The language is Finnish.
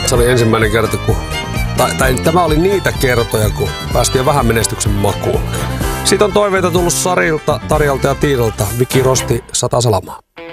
Se oli ensimmäinen kerta, kun... Tai tämä oli niitä kertoja, kun päästiin vähän menestyksen makuun. Siitä on toiveita tullut Sarilta, Tarjalta ja Tiinalta. Viki Rosti, 100 salamaa.